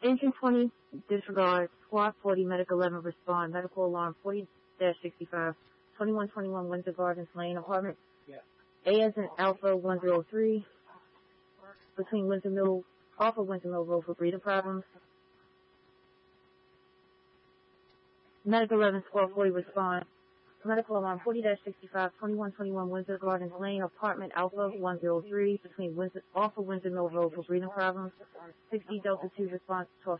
Engine 20, disregard. Squad 40, Medic 11, respond. Medical alarm 40-65. 2121 Windsor Gardens Lane, apartment. Yeah. A as in Alpha 103, between Windsor Mill, off of Windsor Mill Road for breathing problems. Medic 11, Squad 40, respond. Medical alarm 40-65, 2121 Windsor Gardens Lane, apartment Alpha 103, between Windsor, off of Windsor Mill Road for breathing problems. 60 Delta 2 response to